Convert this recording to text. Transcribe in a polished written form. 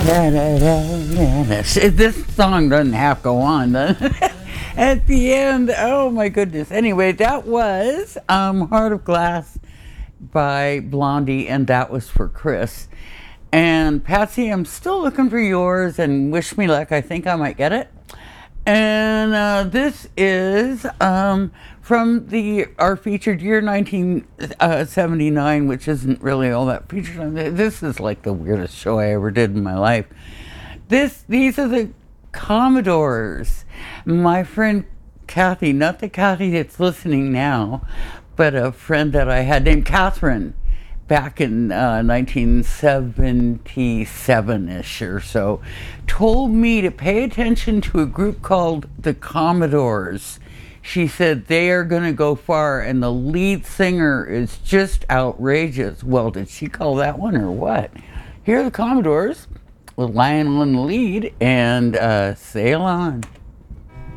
This song doesn't have to go on, does it? At the end, oh my goodness. Anyway, that was Heart of Glass by Blondie, and that was for Chris. And Patsy, I'm still looking for yours, and wish me luck. I think I might get it. And this is from our featured year 1979, which isn't really all that featured. This is like the weirdest show I ever did in my life. These are the Commodores. My friend Kathy, not the Kathy that's listening now, but a friend that I had named Catherine back in 1977-ish or so, told me to pay attention to a group called the Commodores. She said they are going to go far, and the lead singer is just outrageous. Well, did she call that one or what? Here are the Commodores with Lionel in the lead, and sail on.